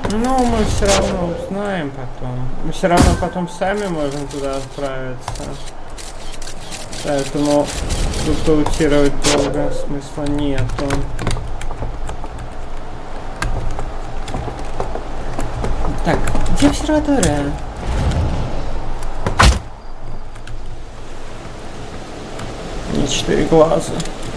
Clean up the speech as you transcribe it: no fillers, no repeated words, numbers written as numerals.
Ну, мы все равно узнаем потом. Мы все равно потом сами можем туда отправиться. Поэтому тут аутировать долго смысла нету. Так, где обсерватория? Не 4 глаза.